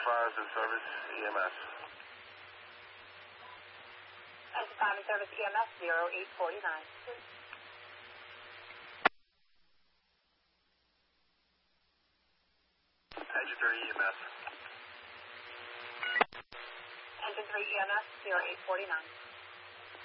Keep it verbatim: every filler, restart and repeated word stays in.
five in service, E M S. Engine five in service, E M S zero eight four nine. Engine three, E M S. Engine three, E M S zero eight four nine.